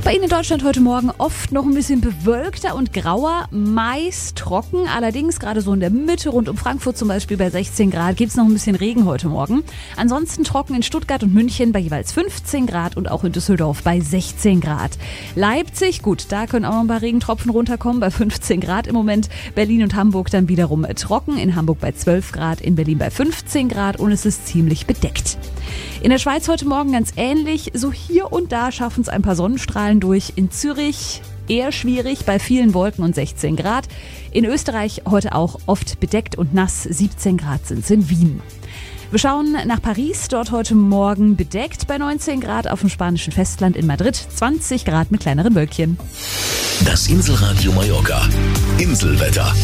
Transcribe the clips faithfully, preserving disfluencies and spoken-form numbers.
Bei Ihnen in Deutschland heute Morgen oft noch ein bisschen bewölkter und grauer, meist trocken. Allerdings gerade so in der Mitte, rund um Frankfurt zum Beispiel bei sechzehn Grad, gibt es noch ein bisschen Regen heute Morgen. Ansonsten trocken in Stuttgart und München bei jeweils fünfzehn Grad und auch in Düsseldorf bei sechzehn Grad. Leipzig, gut, da können auch noch ein paar Regentropfen runterkommen bei fünfzehn Grad im Moment. Berlin und Hamburg dann wiederum trocken. In Hamburg bei zwölf Grad, in Berlin bei fünfzehn Grad und es ist ziemlich bedeckt. In der Schweiz heute Morgen ganz ähnlich. So hier und da schaffen es ein paar Sonnenstrahlen durch. In Zürich eher schwierig bei vielen Wolken und sechzehn Grad. In Österreich heute auch oft bedeckt und nass. siebzehn Grad sind es in Wien. Wir schauen nach Paris, dort heute Morgen bedeckt bei neunzehn Grad, auf dem spanischen Festland in Madrid zwanzig Grad mit kleineren Wölkchen. Das Inselradio Mallorca. Inselwetter.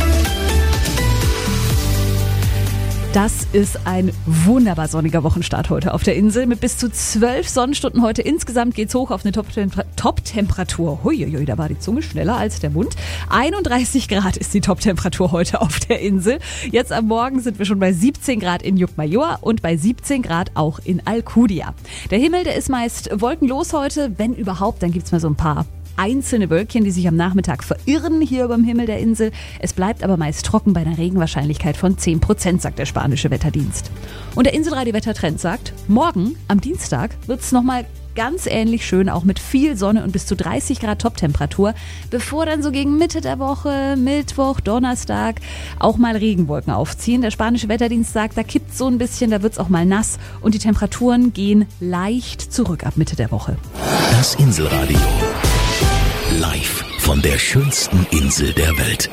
Das ist ein wunderbar sonniger Wochenstart heute auf der Insel mit bis zu zwölf Sonnenstunden heute. Insgesamt geht's hoch auf eine Top-Temperatur. Huiuiui, da war die Zunge schneller als der Mund. einunddreißig Grad ist die Top-Temperatur heute auf der Insel. Jetzt am Morgen sind wir schon bei siebzehn Grad in Llucmajor und bei siebzehn Grad auch in Alcudia. Der Himmel, der ist meist wolkenlos heute. Wenn überhaupt, dann gibt's mal so ein paar einzelne Wölkchen, die sich am Nachmittag verirren hier über dem Himmel der Insel. Es bleibt aber meist trocken bei einer Regenwahrscheinlichkeit von zehn Prozent, sagt der spanische Wetterdienst. Und der Inselradio-Wettertrend sagt, morgen am Dienstag wird es nochmal ganz ähnlich schön, auch mit viel Sonne und bis zu dreißig Grad Top-Temperatur, bevor dann so gegen Mitte der Woche, Mittwoch, Donnerstag auch mal Regenwolken aufziehen. Der spanische Wetterdienst sagt, da kippt so ein bisschen, da wird es auch mal nass und die Temperaturen gehen leicht zurück ab Mitte der Woche. Das Inselradio. Live von der schönsten Insel der Welt.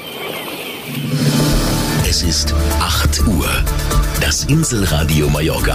Es ist acht Uhr. Das Inselradio Mallorca.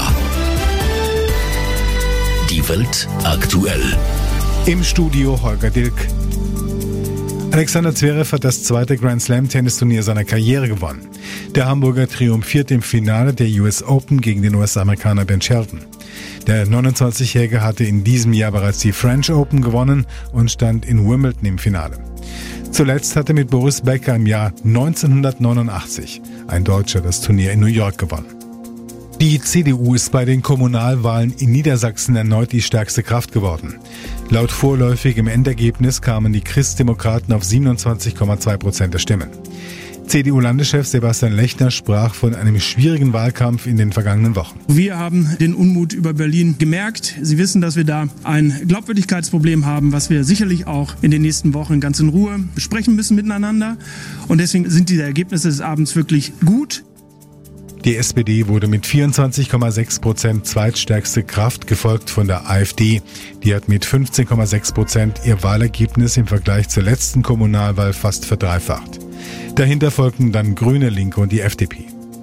Die Welt aktuell. Im Studio Holger Dilk. Alexander Zverev hat das zweite Grand Slam Tennisturnier seiner Karriere gewonnen. Der Hamburger triumphiert im Finale der U S Open gegen den U S-Amerikaner Ben Shelton. Der neunundzwanzigjährige hatte in diesem Jahr bereits die French Open gewonnen und stand in Wimbledon im Finale. Zuletzt hatte mit Boris Becker im Jahr neunzehnhundertneunundachtzig ein Deutscher das Turnier in New York gewonnen. Die C D U ist bei den Kommunalwahlen in Niedersachsen erneut die stärkste Kraft geworden. Laut vorläufigem Endergebnis kamen die Christdemokraten auf siebenundzwanzig Komma zwei Prozent der Stimmen. C D U-Landeschef Sebastian Lechner sprach von einem schwierigen Wahlkampf in den vergangenen Wochen. Wir haben den Unmut über Berlin gemerkt. Sie wissen, dass wir da ein Glaubwürdigkeitsproblem haben, was wir sicherlich auch in den nächsten Wochen ganz in Ruhe besprechen müssen miteinander. Und deswegen sind die Ergebnisse des Abends wirklich gut. Die S P D wurde mit vierundzwanzig Komma sechs Prozent zweitstärkste Kraft, gefolgt von der AfD. Die hat mit fünfzehn Komma sechs Prozent ihr Wahlergebnis im Vergleich zur letzten Kommunalwahl fast verdreifacht. Dahinter folgten dann Grüne, Linke und die F D P.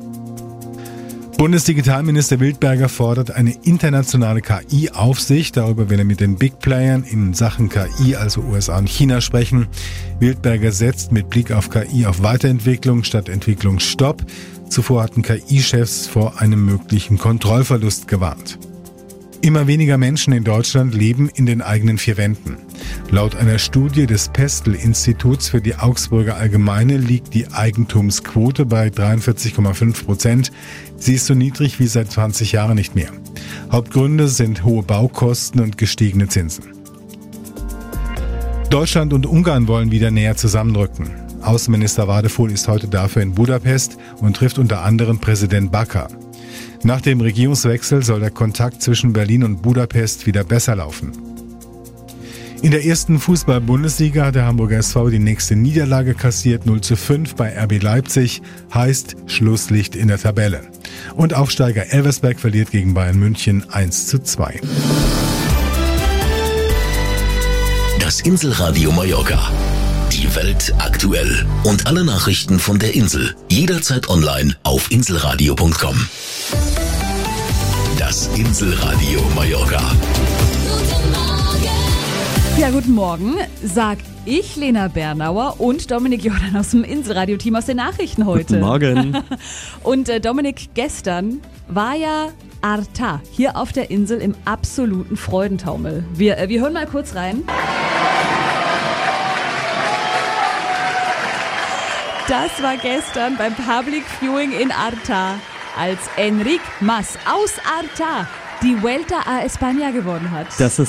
Bundesdigitalminister Wildberger fordert eine internationale K I-Aufsicht. Darüber will er mit den Big Playern in Sachen K I, also U S A und China, sprechen. Wildberger setzt mit Blick auf K I auf Weiterentwicklung statt Entwicklungsstopp. Zuvor hatten K I-Chefs vor einem möglichen Kontrollverlust gewarnt. Immer weniger Menschen in Deutschland leben in den eigenen vier Wänden. Laut einer Studie des Pestel-Instituts für die Augsburger Allgemeine liegt die Eigentumsquote bei dreiundvierzig Komma fünf Prozent. Sie ist so niedrig wie seit zwanzig Jahren nicht mehr. Hauptgründe sind hohe Baukosten und gestiegene Zinsen. Deutschland und Ungarn wollen wieder näher zusammenrücken. Außenminister Wadefuhl ist heute dafür in Budapest und trifft unter anderem Präsident Bakar. Nach dem Regierungswechsel soll der Kontakt zwischen Berlin und Budapest wieder besser laufen. In der ersten Fußball-Bundesliga hat der Hamburger S V die nächste Niederlage kassiert, null zu fünf bei R B Leipzig, heißt Schlusslicht in der Tabelle. Und Aufsteiger Elversberg verliert gegen Bayern München eins zu zwei. Das Inselradio Mallorca. Die Welt aktuell. Und alle Nachrichten von der Insel. Jederzeit online auf inselradio punkt com. Das Inselradio Mallorca. Guten Morgen. Ja, guten Morgen, sag ich, Lena Bernauer und Dominik Jordan aus dem Inselradio-Team aus den Nachrichten heute. Guten Morgen. Und äh, Dominik, gestern war ja Arta hier auf der Insel im absoluten Freudentaumel. Wir, äh, wir hören mal kurz rein. Das war gestern beim Public Viewing in Arta, als Enric Mas aus Arta die Vuelta a España gewonnen hat. Das ist